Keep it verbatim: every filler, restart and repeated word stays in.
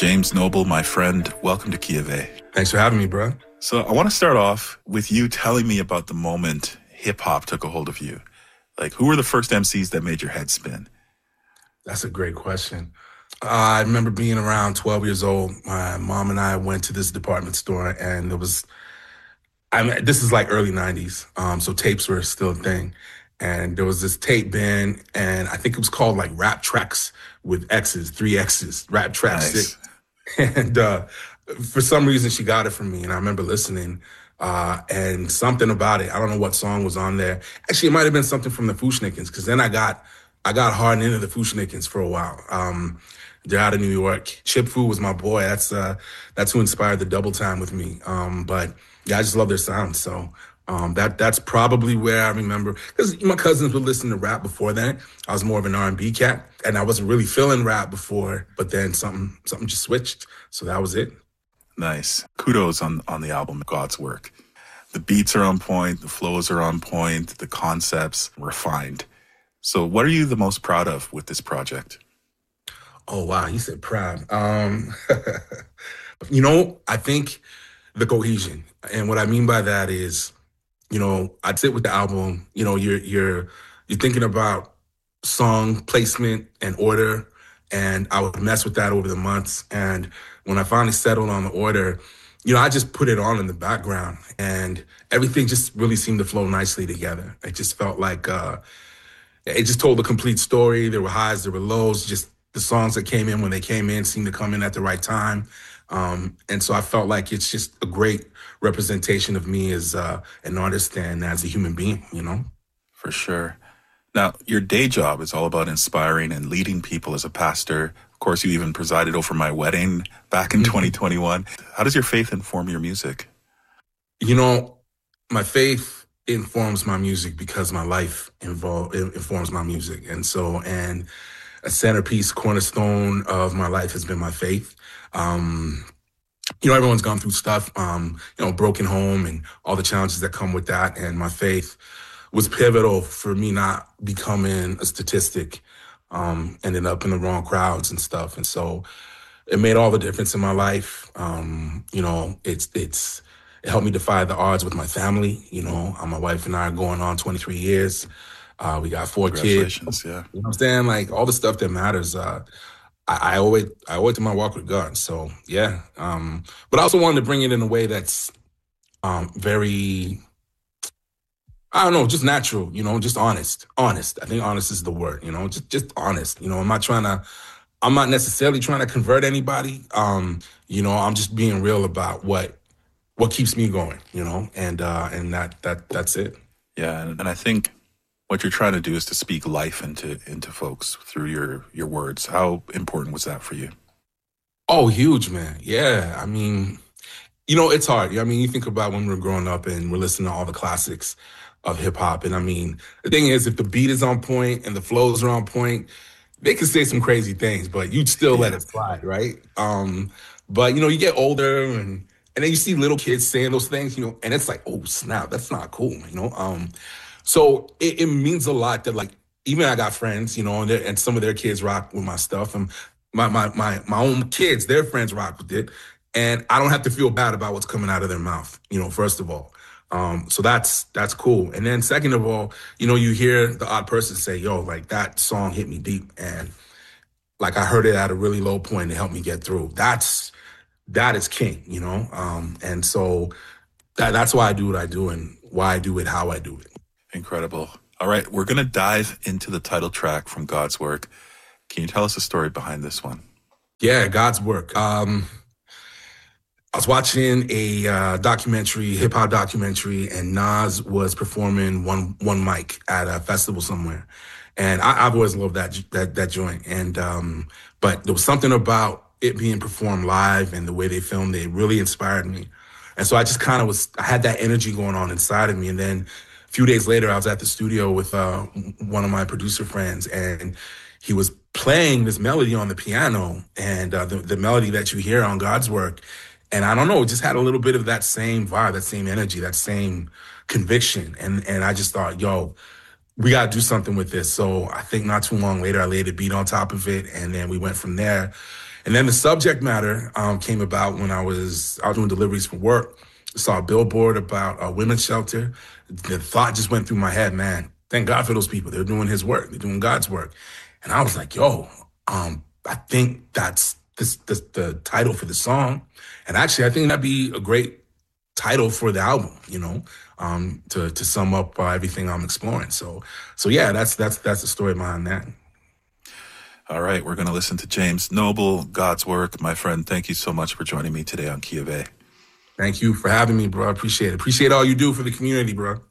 James Noble, my friend, welcome to Kiev. Thanks for having me, bro. So I want to start off with you telling me about the moment hip-hop took a hold of you. Like, who were the first M Cs that made your head spin? That's a great question. Uh, I remember being around twelve years old. My mom and I went to this department store, and there was, I mean, this is like early nineties, um, so tapes were still a thing. And there was this tape bin, and I think it was called like Rap Tracks with X's, three X's, Rap Tracks. Nice. And uh, for some reason, she got it from me, and I remember listening. Uh, and something about it, I don't know what song was on there. Actually, it might have been something from the Fushnikins, because then I got I got hard into the Fushnikins for a while. Um, they're out of New York. Chip Fu was my boy. That's uh, that's who inspired the Double Time with me. Um, but yeah, I just love their sound. So um, that that's probably where I remember, because my cousins would listen to rap before then. I was more of an R and B cat, and I wasn't really feeling rap before. But then something something just switched. So that was it. Nice. Kudos on, on the album, God's Work. The beats are on point, the flows are on point, the concepts refined. So what are you the most proud of with this project? Oh, wow. You said proud. Um, you know, I think the cohesion. And what I mean by that is, you know, I'd sit with the album, you know, you're, you're, you're thinking about song placement and order. And I would mess with that over the months. And when I finally settled on the order, you know, I just put it on in the background, and everything just really seemed to flow nicely together. It just felt like uh, it just told a complete story. There were highs, there were lows, just the songs that came in when they came in seemed to come in at the right time. Um, and so I felt like it's just a great representation of me as uh, an artist and as a human being, you know? For sure. Now, your day job is all about inspiring and leading people as a pastor. Of course, you even presided over my wedding back in twenty twenty-one. How does your faith inform your music? You know, my faith informs my music because my life involve, informs my music. And so, and a centerpiece, cornerstone of my life has been my faith. Um, you know, everyone's gone through stuff, um, you know, broken home and all the challenges that come with that. And my faith was pivotal for me not becoming a statistic, um, ended up in the wrong crowds and stuff. And so it made all the difference in my life. Um, you know, it's, it's, it helped me defy the odds with my family. You know, uh, my wife and I are going on twenty-three years. Uh, we got four kids. Congratulations, yeah. You know what I'm saying? Like all the stuff that matters, uh, I, I owe it, I owe it to my walk with God. So yeah. Um, but I also wanted to bring it in a way that's, um, very, I don't know, just natural, you know, just honest, honest. I think honest is the word, you know, just, just honest. You know, I'm not trying to, I'm not necessarily trying to convert anybody. Um, you know, I'm just being real about what, what keeps me going, you know, and, uh, and that, that, that's it. Yeah. And, and I think what you're trying to do is to speak life into, into folks through your, your words. How important was that for you? Oh, huge, man. Yeah. I mean, you know, it's hard. I mean, you think about when we were growing up and we're listening to all the classics of hip hop. And I mean, the thing is, if the beat is on point and the flows are on point, they can say some crazy things, but you'd still Yeah. let it slide, right? Um, but, you know, you get older and, and then you see little kids saying those things, you know, and it's like, oh, snap, that's not cool, you know? Um, so it, it means a lot that, like, even I got friends, you know, and, and some of their kids rock with my stuff. And my, my, my, my own kids, their friends rock with it. And I don't have to feel bad about what's coming out of their mouth, you know, first of all. Um, so that's, that's cool. And then second of all, you know, you hear the odd person say, yo, like that song hit me deep. And like, I heard it at a really low point to help me get through. That's, that is king, you know? Um, and so that, that's why I do what I do and why I do it, how I do it. Incredible. All right. We're going to dive into the title track from God's Work. Can you tell us the story behind this one? Yeah, God's Work. Um, I was watching a uh, documentary, hip hop documentary, and Nas was performing one one mic at a festival somewhere, and I, I've always loved that that that joint. And um, but there was something about it being performed live and the way they filmed it really inspired me. And so I just kind of was, I had that energy going on inside of me. And then a few days later, I was at the studio with uh, one of my producer friends, and he was playing this melody on the piano, and uh, the the melody that you hear on God's Work. And I don't know, it just had a little bit of that same vibe, that same energy, that same conviction. And and I just thought, yo, we got to do something with this. So I think not too long later, I laid a beat on top of it. And then we went from there. And then the subject matter um, came about when I was out doing deliveries for work. I saw a billboard about a women's shelter. The thought just went through my head, man, thank God for those people. They're doing his work. They're doing God's work. And I was like, yo, um, I think that's this, this, the title for the song. And actually, I think that'd be a great title for the album, you know, um, to to sum up uh, everything I'm exploring. So, so yeah, that's that's that's the story behind that. All right, we're going to listen to James Noble, God's Work. My friend, thank you so much for joining me today on Key of A. Thank you for having me, bro. I appreciate it. Appreciate all you do for the community, bro.